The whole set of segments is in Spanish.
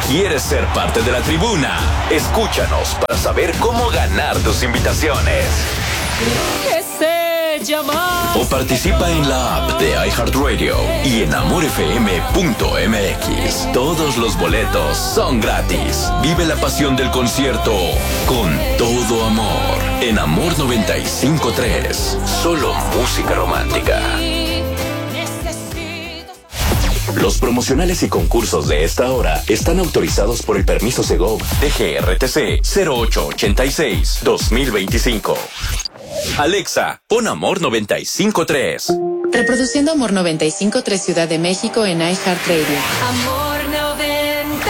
¿Quieres ser parte de la tribuna? Escúchanos para saber cómo ganar tus invitaciones. O participa en la app de iHeartRadio y en amorfm.mx. Todos los boletos son gratis. Vive la pasión del concierto con todo amor. En Amor 95.3. Solo música romántica. Los promocionales y concursos de esta hora están autorizados por el permiso Segov DGRTC 0886-2025. Alexa, pon Amor 95.3. Reproduciendo Amor 95.3 Ciudad de México en iHeartRadio. Amor 95.3.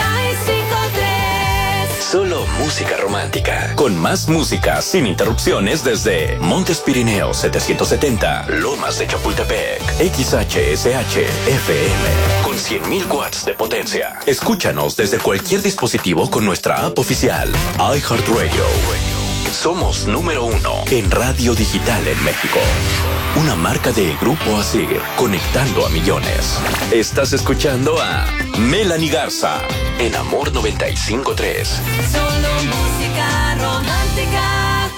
Solo música romántica. Con más música sin interrupciones desde Montes Pirineos 770, Lomas de Chapultepec, XHSH FM. Con 100.000 watts de potencia. Escúchanos desde cualquier dispositivo con nuestra app oficial. iHeartRadio. Somos número 1 en radio digital en México. Una marca de Grupo Asir, conectando a millones. Estás escuchando a Melanie Garza en Amor 95.3. Solo música romántica.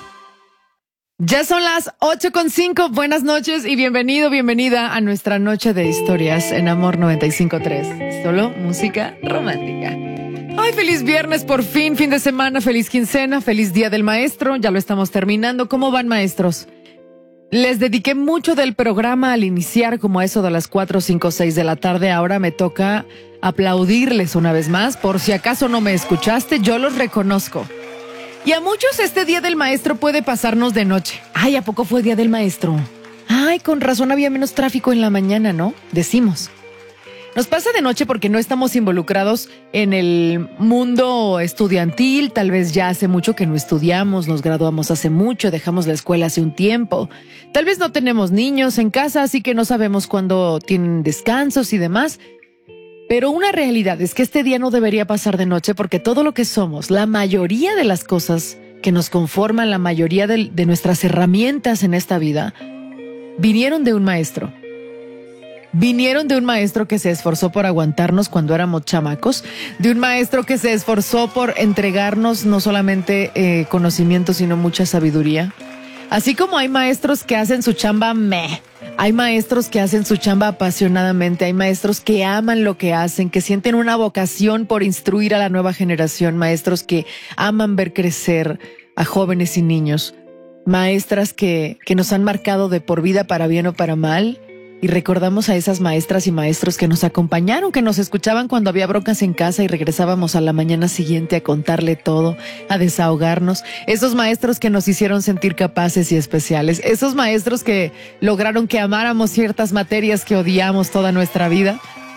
Ya son las 8:05. Buenas noches y bienvenida a nuestra noche de historias en Amor 95.3. Solo música romántica. Ay, feliz viernes, por fin de semana, feliz quincena, feliz día del maestro, ya lo estamos terminando. ¿Cómo van, maestros? Les dediqué mucho del programa al iniciar, como a eso de las 4, 5, 6 de la tarde. Ahora me toca aplaudirles una vez más. Por si acaso no me escuchaste, yo los reconozco. Y a muchos este día del maestro puede pasarnos de noche. Ay, ¿a poco fue día del maestro? Ay, con razón había menos tráfico en la mañana, ¿no? Decimos. Nos pasa de noche porque no estamos involucrados en el mundo estudiantil. Tal vez ya hace mucho que no estudiamos, nos graduamos hace mucho, dejamos la escuela hace un tiempo. Tal vez no tenemos niños en casa, así que no sabemos cuándo tienen descansos y demás. Pero una realidad es que este día no debería pasar de noche porque todo lo que somos, la mayoría de las cosas que nos conforman, la mayoría de nuestras herramientas en esta vida, vinieron de un maestro. Vinieron de un maestro que se esforzó por aguantarnos cuando éramos chamacos, de un maestro que se esforzó por entregarnos no solamente conocimiento, sino mucha sabiduría. Así como hay maestros que hacen su chamba hay maestros que hacen su chamba apasionadamente, hay maestros que aman lo que hacen, que sienten una vocación por instruir a la nueva generación, maestros que aman ver crecer a jóvenes y niños, maestras que nos han marcado de por vida para bien o para mal. Y recordamos a esas maestras y maestros que nos acompañaron, que nos escuchaban cuando había broncas en casa y regresábamos a la mañana siguiente a contarle todo, a desahogarnos. Esos maestros que nos hicieron sentir capaces y especiales. Esos maestros que lograron que amáramos ciertas materias que odiamos toda nuestra vida.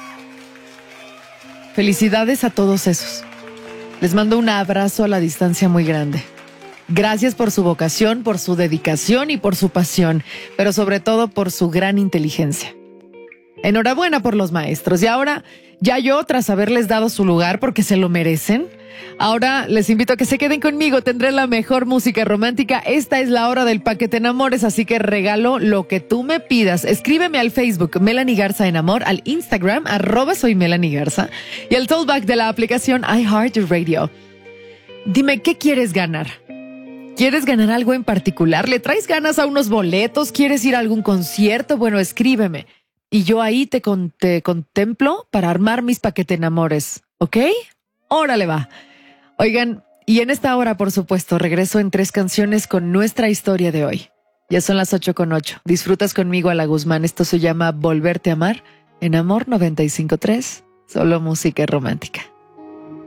Felicidades a todos esos. Les mando un abrazo a la distancia muy grande. Gracias por su vocación, por su dedicación y por su pasión, pero sobre todo por su gran inteligencia. Enhorabuena por los maestros. Y ahora, ya yo, tras haberles dado su lugar porque se lo merecen, ahora les invito a que se queden conmigo. Tendré la mejor música romántica. Esta es la hora del paquete enamores, así que regalo lo que tú me pidas. Escríbeme al Facebook Melanie Garza en Amor, al Instagram @soy Melanie Garza y al tollback de la aplicación iHeartRadio. Dime, ¿qué quieres ganar? ¿Quieres ganar algo en particular? ¿Le traes ganas a unos boletos? ¿Quieres ir a algún concierto? Bueno, escríbeme. Y yo ahí te contemplo para armar mis paquete enamores. ¿Ok? Órale va. Oigan, y en esta hora, por supuesto, regreso en 3 canciones con nuestra historia de hoy. Ya son las 8:08. Disfrutas conmigo a la Guzmán. Esto se llama Volverte a Amar en Amor 95.3. Solo música romántica.